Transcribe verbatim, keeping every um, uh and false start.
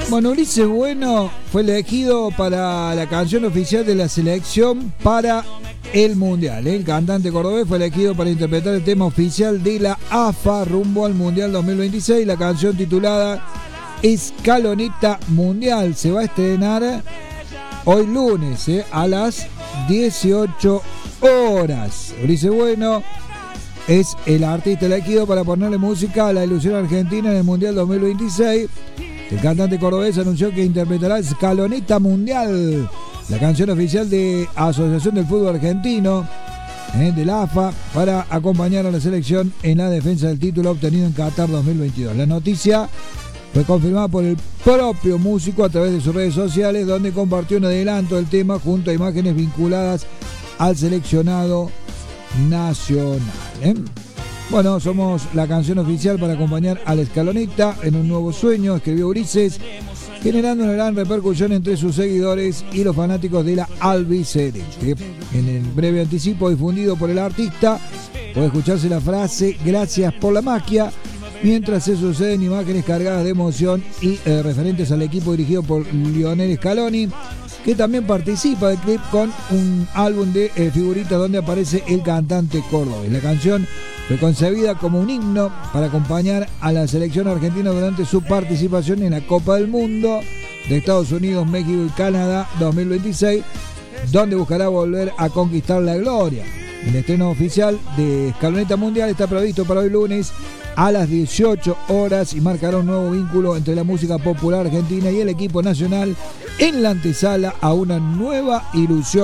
Bueno, Ulises Bueno fue elegido para la canción oficial de la selección para el Mundial. El cantante cordobés fue elegido para interpretar el tema oficial de la A F A rumbo al Mundial dos mil veintiséis. La canción titulada Escaloneta Mundial se va a estrenar hoy lunes eh, a las dieciocho horas. Ulises Bueno es el artista elegido para ponerle música a la ilusión argentina en el Mundial dos mil veintiséis. El cantante cordobés anunció que interpretará Escaloneta Mundial, la canción oficial de Asociación del Fútbol Argentino, eh, de la A F A, para acompañar a la selección en la defensa del título obtenido en Qatar dos mil veintidós. La noticia fue confirmada por el propio músico a través de sus redes sociales, donde compartió un adelanto del tema junto a imágenes vinculadas al seleccionado nacional. ¿eh? Bueno, somos la canción oficial para acompañar a la Escaloneta en un nuevo sueño, escribió Ulises, generando una gran repercusión entre sus seguidores y los fanáticos de la albiceleste. En el breve anticipo difundido por el artista, puede escucharse la frase "Gracias por la magia", mientras se suceden imágenes cargadas de emoción y eh, referentes al equipo dirigido por Lionel Scaloni, que también participa del clip con un álbum de eh, figuritas donde aparece el cantante cordobés. La canción fue concebida como un himno para acompañar a la selección argentina durante su participación en la Copa del Mundo de Estados Unidos, México y Canadá dos mil veintiséis, donde buscará volver a conquistar la gloria. El estreno oficial de Escaloneta Mundial está previsto para hoy lunes a las dieciocho horas y marcará un nuevo vínculo entre la música popular argentina y el equipo nacional en la antesala a una nueva ilusión